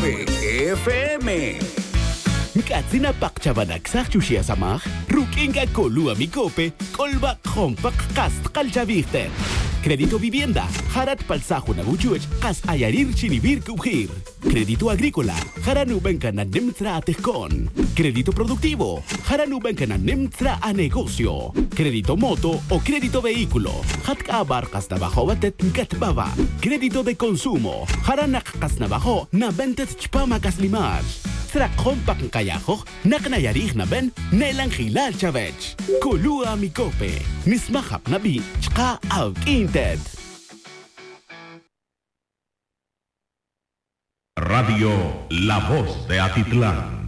Cope FM. Katsina pakchabanak sa chushia samach, rukinga kolua mi Cope, kolba kompak kast kalchaviste. Crédito vivienda, harat palsajo na buchuch, kas ayarir chinibir kubhir. Crédito agrícola, haranubenka na nimtra atejkon. Crédito productivo, haranubenka na nimtra a negocio. Crédito moto o crédito vehículo, hatka abarkas na bajo batet katbaba. Crédito de consumo, haranak kas na bajo na bentet chpamakas limaj. Tra kompak kayajo, naknayarih na ben, nelang hilal chavech. Kulua mi Cope, nismahap na bi, chka av inted. Radio La Voz de Atitlán.